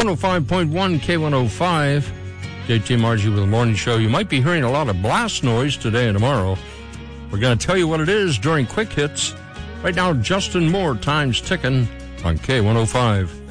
105.1 K105. JT Margie with the morning show. You might be hearing a lot of blast noise today and tomorrow. We're going to tell you what it is during Quick Hits. Right now, Justin Moore, Time's Ticking on K105.